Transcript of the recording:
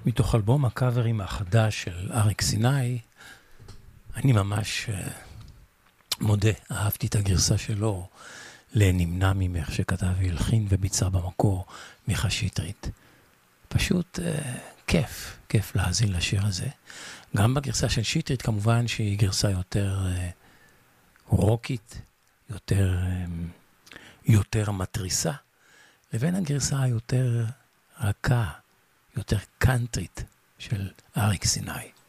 מתוך אלבום הקאברים החדש של אריק סיני, אני ממש מודה, אהבתי את הגרסה שלו לנמנע ממך שכתב והלחין וביצע במקור מיכה שטרית. פשוט כיף להאזין לשיר הזה. גם בגרסה של שטרית כמובן שהיא גרסה יותר רוקית, יותר מטריסה, לבין הגרסה היותר רכה, יותר קאנטרית של אריק סיני.